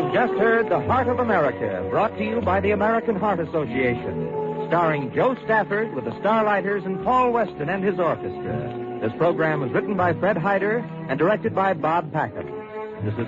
just heard The Heart of America, brought to you by the American Heart Association, starring Joe Stafford with the Starlighters and Paul Weston and his orchestra. This program was written by Fred Hyder and directed by Bob Packard. This is